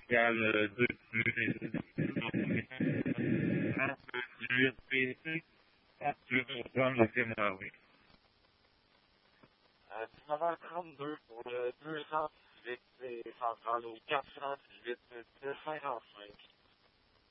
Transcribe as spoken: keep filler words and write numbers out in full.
spécial euh, deux plus huit P C. Tu veux prendre la caméra, oui. Euh, dix-neuf heures trente-deux pour le deux cent dix-huit et central au quatre cent dix-huit deux cinquante-cinq.